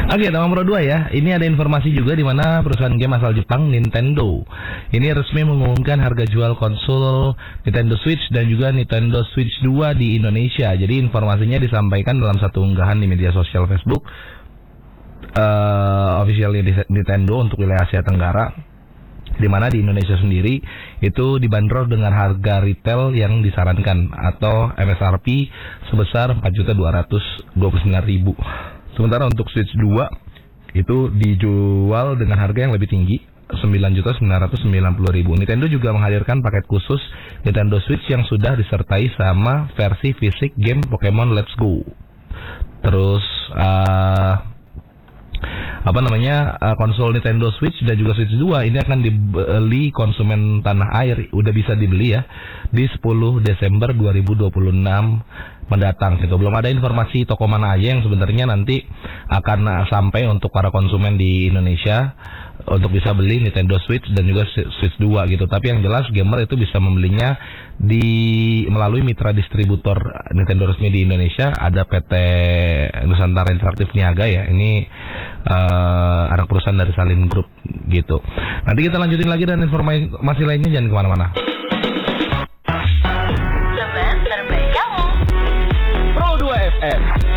Oke, nomor 2 ya. Ini ada informasi juga di mana perusahaan game asal Jepang Nintendo ini resmi mengumumkan harga jual konsol Nintendo Switch dan juga Nintendo Switch 2 di Indonesia. Jadi informasinya disampaikan dalam satu unggahan di media sosial Facebook officialnya Nintendo untuk wilayah Asia Tenggara, di mana di Indonesia sendiri itu dibanderol dengan harga retail yang disarankan atau MSRP sebesar 4.229.000. Sementara untuk Switch 2 itu dijual dengan harga yang lebih tinggi, 9.990.000. Nintendo juga menghadirkan paket khusus Nintendo Switch yang sudah disertai sama versi fisik game Pokemon Let's Go. Terus konsol Nintendo Switch dan juga Switch 2 ini akan dibeli konsumen tanah air, udah bisa dibeli ya di 10 Desember 2026 mendatang gitu. Belum ada informasi toko mana aja yang sebenarnya nanti akan sampai untuk para konsumen di Indonesia untuk bisa beli Nintendo Switch dan juga Switch 2 gitu. Tapi yang jelas gamer itu bisa membelinya melalui mitra distributor Nintendo resmi di Indonesia, ada PT Nusantara Interaktif Niaga ya. Ini anak perusahaan dari Salin Group gitu. Nanti kita lanjutin lagi dan informasi lainnya, jangan kemana-mana. Teman terbaik kamu. Pro 2 FM